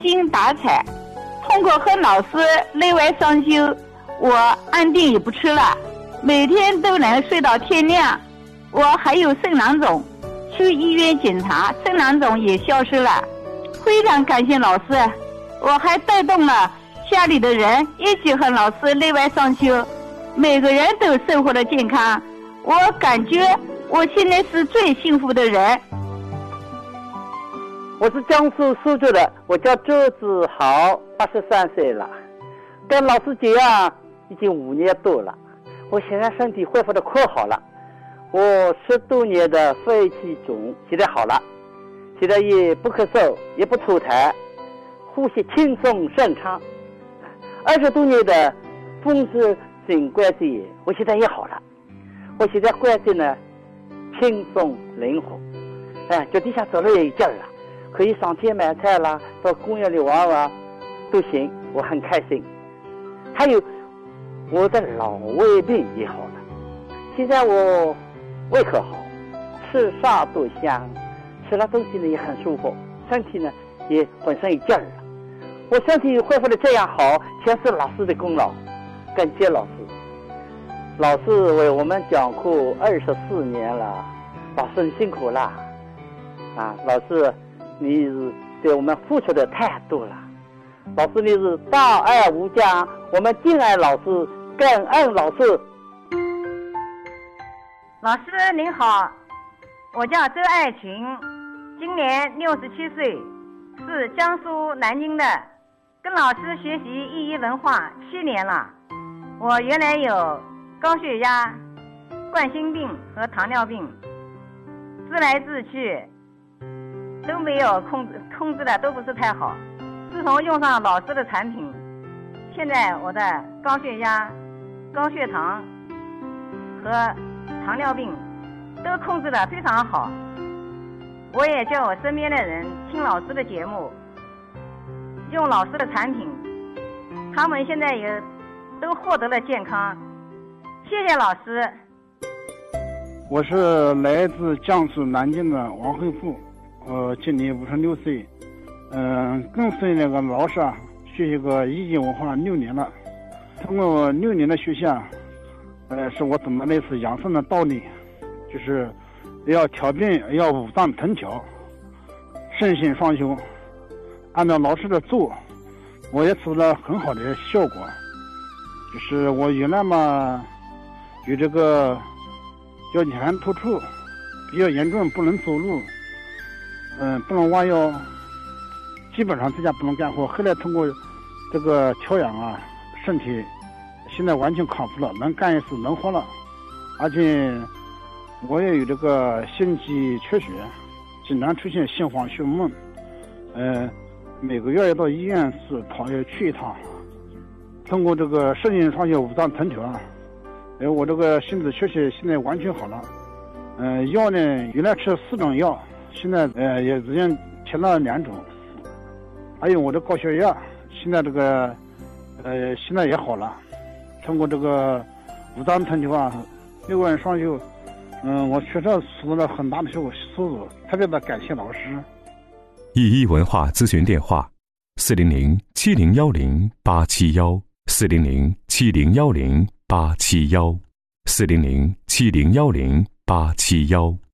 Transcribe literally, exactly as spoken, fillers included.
经打采，通过和老师内外双修，我安定也不吃了，每天都能睡到天亮。我还有肾囊肿，去医院检查，肾囊肿也消失了。非常感谢老师，我还带动了家里的人一起和老师内外双修，每个人都生活的健康。我感觉我现在是最幸福的人。 我是江苏苏州的，我叫周子豪，八十三岁了，跟老师结啊已经五年多了。我现在身体恢复的可好了，我十多年的肺气肿现在好了，现在也不咳嗽，也不吐痰，呼吸轻松顺畅。二十多年的风湿性关节炎，我现在也好了。我现在关节呢轻松灵活，哎，脚底下走了也有劲儿了，可以上街买菜啦，到公园里玩玩都行，我很开心。还有我的老胃病也好了，现在我胃口好，吃啥都香，吃了东西呢也很舒服，身体呢也浑身有劲儿了。我身体恢复的这样好，全是老师的功劳，感谢老师。老师为我们讲课二十四年了，老师你辛苦了啊！老师你是对我们付出的太多了，老师你是大爱无疆，我们敬爱老师，感恩老师。 老师您好，我叫周爱群，今年六十七岁，是江苏南京的，跟老师学习意义文化七年了。我原来有高血压、冠心病和糖尿病，治来治去都没有控制控制的都不是太好。自从用上老师的产品，现在我的高血压、高血糖和糖尿病都控制得非常好。我也叫我身边的人听老师的节目，用老师的产品，他们现在也都获得了健康。谢谢老师。 我是来自江苏南京的王惠富，呃，今年五十六岁，嗯、呃，跟随那个老师啊学习个医技文化六年了。通过六年的学习啊，呃，是我懂得类似养生的道理，就是要调病，要五脏腾调，肾心双修，按照老师的做，我也取得了很好的效果。就是我原来嘛有这个腰间突出比较严重，不能走路，嗯、呃，不能弯腰，基本上在家不能干活。后来通过这个调养啊，身体现在完全康复了，能干一事，能活了。而且我也有这个心肌缺血，经常出现心慌胸闷，呃，每个月要到医院是趟要去一趟。通过这个肾阴双修五脏腾调啊，呃，我这个心肌缺血现在完全好了。嗯、呃，药呢原来吃四种药，现在呃也已经停了两种。还有我的高血压，现在这个呃现在也好了。通过这个五脏腾调啊，六万双修，嗯、呃，我确实取得了很大的收入，特别的感谢老师。 易医文化咨询电话：四零零七零幺零八七幺，四零零七零幺零八七幺，四零零七零幺零八七幺。